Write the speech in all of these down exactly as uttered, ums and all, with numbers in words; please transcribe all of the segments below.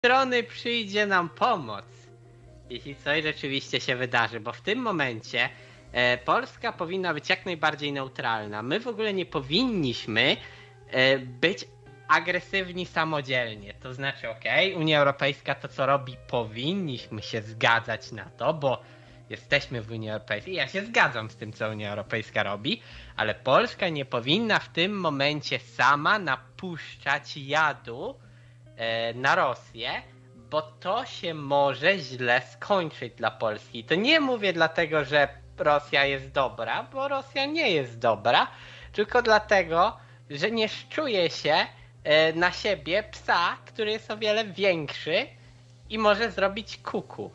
strony przyjdzie nam pomoc, jeśli coś rzeczywiście się wydarzy, bo w tym momencie e, Polska powinna być jak najbardziej neutralna. My w ogóle nie powinniśmy e, być agresywni samodzielnie. To znaczy, okej, okay, Unia Europejska to co robi, powinniśmy się zgadzać na to, bo jesteśmy w Unii Europejskiej. Ja się zgadzam z tym, co Unia Europejska robi, ale Polska nie powinna w tym momencie sama napuszczać jadu e, na Rosję, bo to się może źle skończyć dla Polski. To nie mówię dlatego, że Rosja jest dobra, bo Rosja nie jest dobra, tylko dlatego, że nie szczuje się e, na siebie psa, który jest o wiele większy i może zrobić kuku.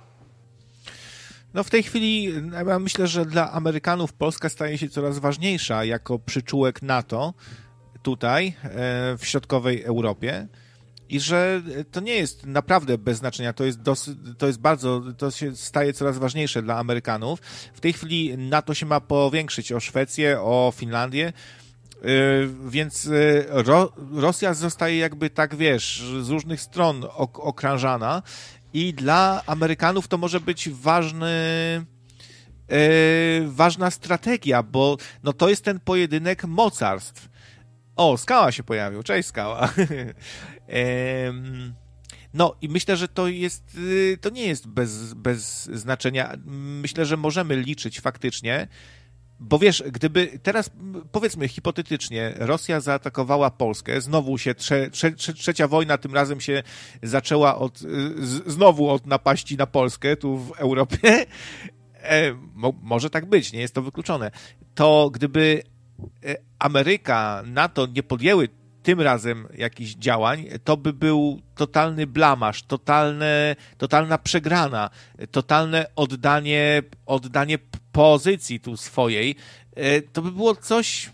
No w tej chwili ja myślę, że dla Amerykanów Polska staje się coraz ważniejsza jako przyczółek NATO tutaj w środkowej Europie i że to nie jest naprawdę bez znaczenia, to jest, dosyć, to jest bardzo, to się staje coraz ważniejsze dla Amerykanów. W tej chwili NATO się ma powiększyć o Szwecję, o Finlandię, więc Ro- Rosja zostaje jakby tak, wiesz, z różnych stron ok- okrążana. I dla Amerykanów to może być ważny, e, ważna strategia, bo no to jest ten pojedynek mocarstw. O, Skała się pojawił. Cześć, Skała. e, no i myślę, że to jest, to nie jest bez, bez znaczenia. Myślę, że możemy liczyć faktycznie, bo wiesz, gdyby teraz, powiedzmy hipotetycznie, Rosja zaatakowała Polskę, znowu się trze, trze, trzecia wojna tym razem się zaczęła od, z, znowu od napaści na Polskę tu w Europie, e, mo, może tak być, nie jest to wykluczone, to gdyby Ameryka, NATO nie podjęły tym razem jakichś działań, to by był totalny blamaż, totalne, totalna przegrana, totalne oddanie, oddanie pozycji tu swojej. To by było coś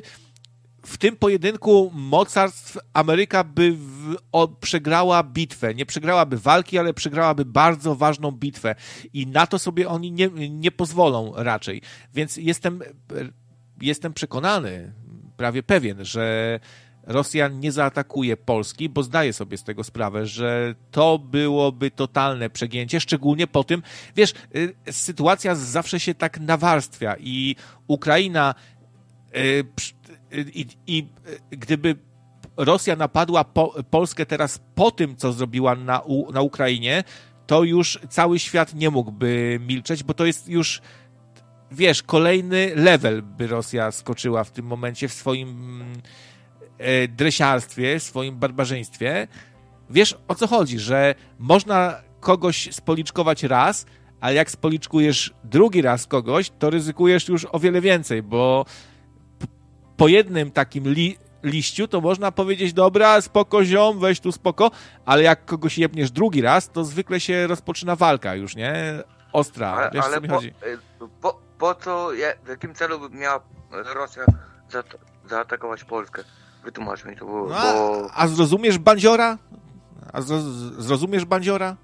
w tym pojedynku mocarstw. Ameryka by w, o, przegrała bitwę. Nie przegrałaby walki, ale przegrałaby bardzo ważną bitwę i na to sobie oni nie, nie pozwolą raczej. Więc jestem, jestem przekonany, prawie pewien, że Rosja nie zaatakuje Polski, bo zdaje sobie z tego sprawę, że to byłoby totalne przegięcie, szczególnie po tym, wiesz, sytuacja zawsze się tak nawarstwia i Ukraina i, i gdyby Rosja napadła po, Polskę teraz po tym, co zrobiła na, na Ukrainie, to już cały świat nie mógłby milczeć, bo to jest już, wiesz, kolejny level by Rosja skoczyła w tym momencie w swoim dresiarstwie, w swoim barbarzyństwie. Wiesz, o co chodzi, że można kogoś spoliczkować raz, a jak spoliczkujesz drugi raz kogoś, to ryzykujesz już o wiele więcej, bo po jednym takim li- liściu to można powiedzieć, dobra, spoko ziom, weź tu spoko, ale jak kogoś jebniesz drugi raz, to zwykle się rozpoczyna walka już, nie? Ostra, ale, wiesz, ale co mi po, chodzi? Po, po co, w jakim celu miała Rosja zaatakować Polskę? Wytłumacz mi to, bo... No, a, a zrozumiesz bandziora? A zro, zrozumiesz bandziora?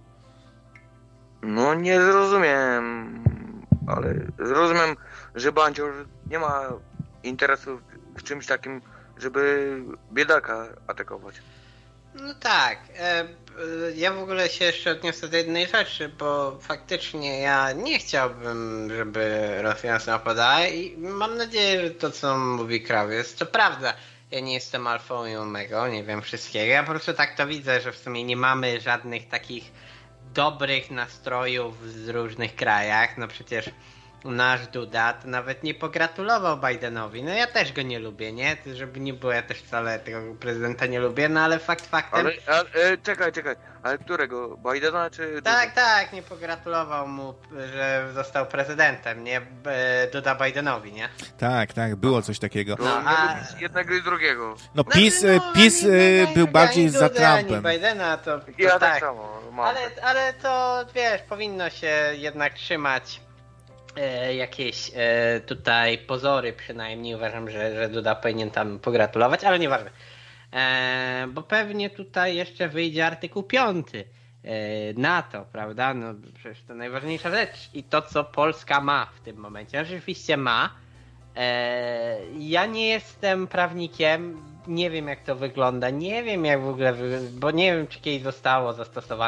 No nie zrozumiem, ale zrozumiem, że bandzior nie ma interesu w czymś takim, żeby biedaka atakować. No tak. E, ja w ogóle się jeszcze odniosę do jednej rzeczy, bo faktycznie ja nie chciałbym, żeby Rosja nas napadała i mam nadzieję, że to, co mówi Krawiec, to prawda. Ja nie jestem alfą i omegą, nie wiem wszystkiego. Ja po prostu tak to widzę, że w sumie nie mamy żadnych takich dobrych nastrojów z różnych krajach. No przecież nasz Duda to nawet nie pogratulował Bidenowi. No ja też go nie lubię, nie? Żeby nie było, ja też wcale tego prezydenta nie lubię, no ale fakt faktem... Ale, ale e, czekaj, czekaj, ale którego? Bidena czy Duda? Tak, tak, nie pogratulował mu, że został prezydentem, nie? Duda Bidenowi, nie? Tak, tak, było coś takiego. No, a... jednego i drugiego. No PiS, no, no, PiS ani, był ani, bardziej ani za Duda, Trumpem. Ani Bidena, to, to ja tak. tak samo. Mam. Ale, ale to, wiesz, powinno się jednak trzymać E, jakieś e, tutaj pozory przynajmniej. Uważam, że, że Duda powinien tam pogratulować, ale nieważne. E, bo pewnie tutaj jeszcze wyjdzie artykuł piąty e, NATO, prawda? No przecież to najważniejsza rzecz i to, co Polska ma w tym momencie. Rzeczywiście ma. E, ja nie jestem prawnikiem, nie wiem jak to wygląda, nie wiem jak w ogóle, wy... bo nie wiem czy kiedyś zostało zastosowane